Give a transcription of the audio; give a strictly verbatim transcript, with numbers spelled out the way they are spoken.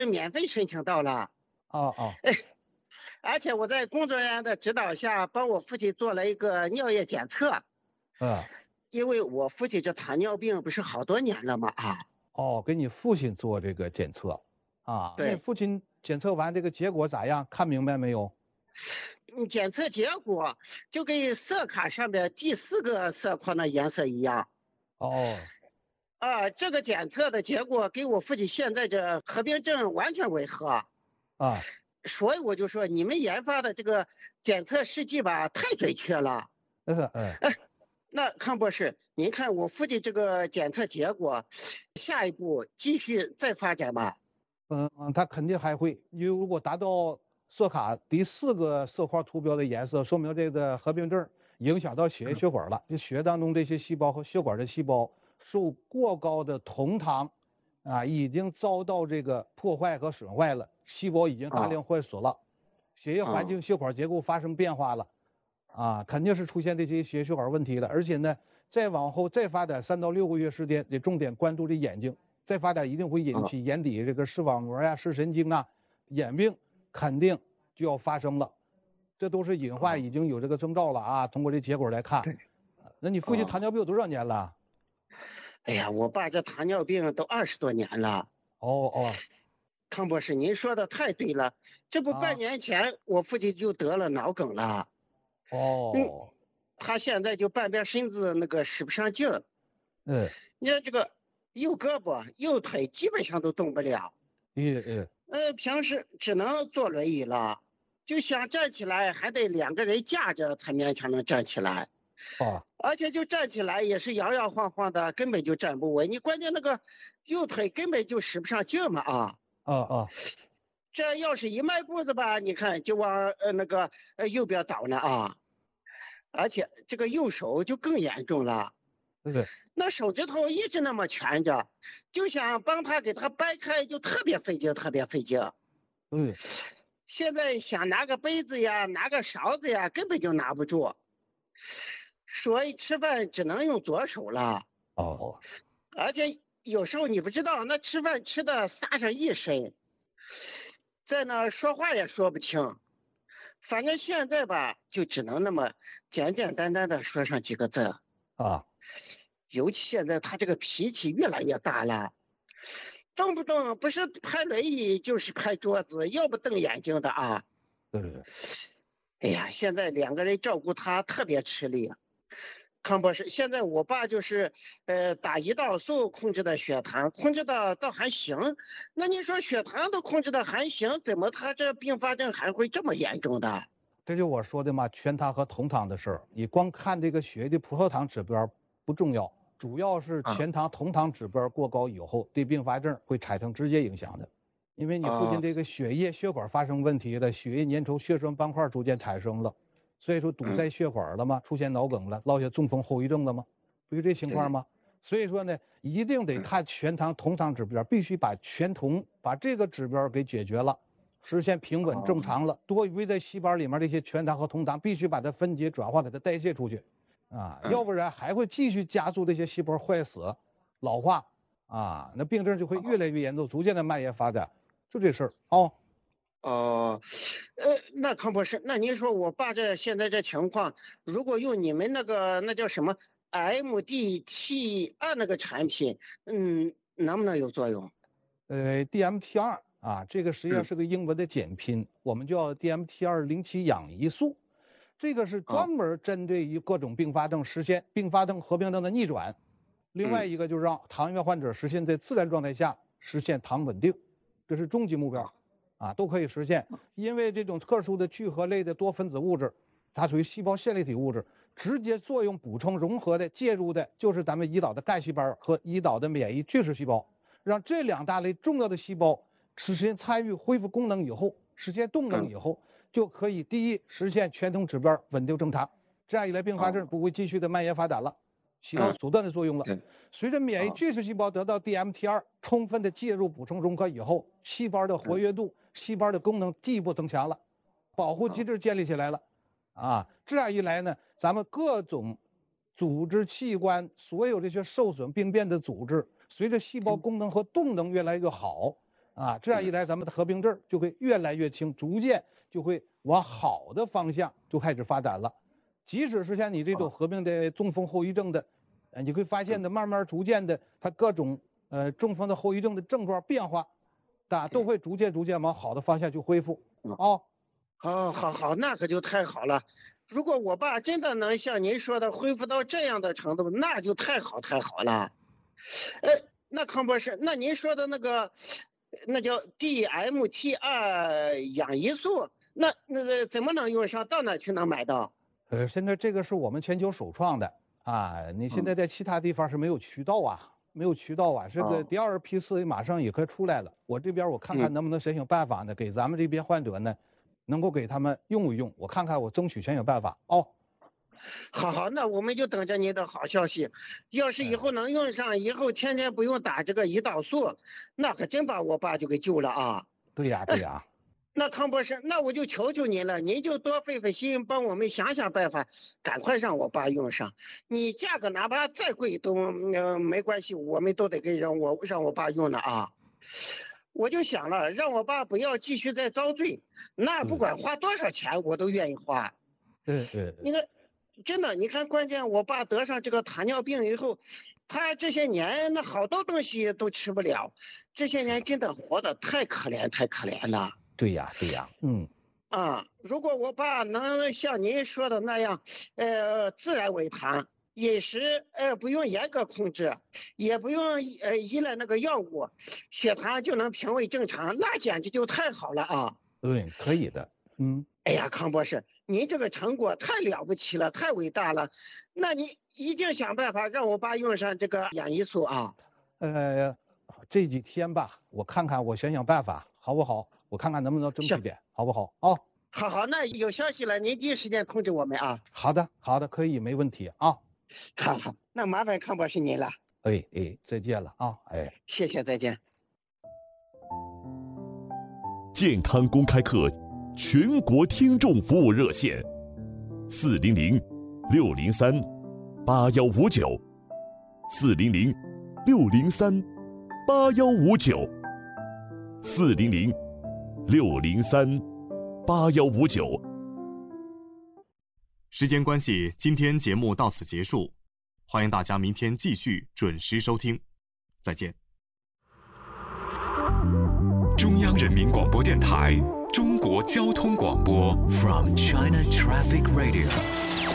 免费申请到了。 哦哦。 而且我在工作人员的指导下，帮我父亲做了一个尿液检测。 嗯。 因为我父亲这糖尿病不是好多年了吗？啊。 哦，给你父亲做这个检测。啊，那对。 父亲检测完这个结果咋样？看明白没有？ 嗯，检测结果就跟色卡上面第四个色框的颜色一样。 哦。 啊，这个检测的结果跟我父亲现在这合并症完全违和。 啊。 所以我就说你们研发的这个检测试剂吧，太准确了。 嗯嗯。 哎，那康博士，您看我父亲这个检测结果，下一步继续再发展吗？ 嗯嗯，他肯定还会，因为如果达到色卡第四个色块图标的颜色，说明这个合并症影响到血液血管了，就血液当中这些细胞和血管的细胞受过高的酮糖啊，已经遭到这个破坏和损坏了，细胞已经大量坏死了，血液环境、血管结构发生变化了，啊，肯定是出现这些血液血管问题了。而且呢，再往后再发展三到六个月时间，得重点关注这眼睛。再发展一定会引起眼底这个视网膜呀、视神经啊，眼病肯定就要发生了，这都是隐患，已经有这个征兆了啊。通过这结果来看，那你父亲糖尿病有多少年了？ 哎呀，我爸这糖尿病都二十多年了。 哦哦。 康博士，您说的太对了，这不半年前我父亲就得了脑梗了。 哦。 嗯，他现在就半边身子那个使不上劲。 嗯。 你看这个。右胳膊、右腿基本上都动不了， 嗯嗯， 呃，平时只能坐轮椅了，就想站起来还得两个人架着才勉强能站起来， 哦， 而且就站起来也是摇摇晃晃的，根本就站不稳。你关键那个右腿根本就使不上劲嘛啊！ 哦哦， 这要是一迈步子吧，你看就往呃那个呃右边倒呢啊，而且这个右手就更严重了。 对， 那手指头一直那么蜷着，就想帮他给他掰开，就特别费劲，特别费劲。 嗯， 现在想拿个杯子呀，拿个勺子呀，根本就拿不住，所以吃饭只能用左手了。 哦， 而且有时候你不知道，那吃饭吃的撒上一身，在那说话也说不清。反正现在吧，就只能那么简简单单的说上几个字。 啊， 尤其现在他这个脾气越来越大了，动不动不是拍轮椅就是拍桌子，要不瞪眼睛的啊。 对对对。 哎呀，现在两个人照顾他特别吃力。康博士，现在我爸就是呃打胰岛素控制的血糖，控制的倒还行。那你说血糖都控制的还行，怎么他这并发症还会这么严重的？ 这就我说的嘛，全糖和酮糖的事儿。你光看这个血液的葡萄糖指标不重要，主要是全糖、酮糖指标过高以后，对并发症会产生直接影响的。因为你父亲这个血液血管发生问题了，血液粘稠血栓斑块逐渐产生了，所以说堵塞血管了嘛，出现脑梗了，落下中风后遗症了吗？不就这情况吗？所以说呢，一定得看全糖、酮糖指标，必须把全酮把这个指标给解决了。实现平稳正常了，多余的细胞里面这些全糖和酮糖必须把它分解转化，给它代谢出去，啊，要不然还会继续加速这些细胞坏死、老化，啊，那病症就会越来越严重，逐渐的蔓延发展，就这事儿哦。 哦，呃，那康博士，那您说我爸这现在这情况，如果用你们那个那叫什么 M D T 二那个产品，嗯，能不能有作用？ 呃 ，D M T 二。啊，这个实际上是个英文的简拼，我们叫 D M T 二 零七氧胰素，这个是专门针对于各种并发症实现并发症合并症的逆转。另外一个就是让糖尿病患者实现在自然状态下实现糖稳定，这是终极目标，啊，都可以实现。因为这种特殊的聚合类的多分子物质，它属于细胞线粒体物质，直接作用补充融合的介入的就是咱们胰岛的干细胞和胰岛的免疫巨噬细胞，让这两大类重要的细胞实现参与恢复功能以后，实现动能以后，就可以第一实现全酮指标稳定正常，这样一来并发症不会继续的蔓延发展了，起到阻断的作用了。随着免疫巨噬细胞得到 D M T 二 充分的介入补充融合以后，细胞的活跃度、细胞的功能进一步增强了，保护机制建立起来了，啊，这样一来呢，咱们各种组织器官所有这些受损病变的组织，随着细胞功能和动能越来越好， 啊，这样一来，咱们的合并症就会越来越轻，逐渐就会往好的方向就开始发展了。即使是像你这种合并的中风后遗症的，呃，你会发现的，慢慢逐渐的，它各种呃中风的后遗症的症状变化，啊，都会逐渐逐渐往好的方向去恢复。哦， 哦，好好，那可就太好了。如果我爸真的能像您说的恢复到这样的程度，那就太好太好了。呃，那康博士，那您说的那个，那叫 D M T 二 氧胰素，那那个怎么能用上？到哪去能买到？ 呃，现在这个是我们全球首创的啊，你现在在其他地方是没有渠道啊，没有渠道啊。这个第二批次马上也快出来了，我这边我看看能不能想想办法呢，给咱们这边患者呢，能够给他们用一用，我看看我争取想想办法哦。 好好，那我们就等着您的好消息。要是以后能用上，以后天天不用打这个胰岛素，那可真把我爸就给救了啊！ 对呀，对呀。 那康博士，那我就求求您了，您就多费费心，帮我们想想办法，赶快让我爸用上。你价格哪怕再贵都、呃、没关系，我们都得给让我让我爸用的啊。我就想了，让我爸不要继续再遭罪，那不管花多少钱我都愿意花。 嗯嗯。 你看，真的，你看，关键我爸得上这个糖尿病以后，他这些年那好多东西都吃不了，这些年真的活得太可怜太可怜了。 对呀，对呀，嗯， 啊，如果我爸能像您说的那样，呃，自然为糖，饮食呃不用严格控制，也不用呃依赖那个药物，血糖就能平稳正常，那简直就太好了啊！ 对，可以的，嗯。 哎呀，康博士，您这个成果太了不起了，太伟大了，那你一定想办法让我爸用上这个氧胰素啊。 呃，这几天吧，我看看，我想想办法，好不好？我看看能不能争取点，好不好？哦， 好好，那有消息了，您第一时间通知我们啊。 好的，好的，可以，没问题啊。 好好，那麻烦康博士您了。 哎哎，再见了啊！哎， 谢谢，再见。 健康公开课全国听众服务热线：四零零六零三八幺五九，四零零六零三八幺五九，四零零六零三八幺五九。 时间关系，今天节目到此结束，欢迎大家明天继续准时收听，再见。 中央人民广播电台中国交通广播 From China Traffic Radio。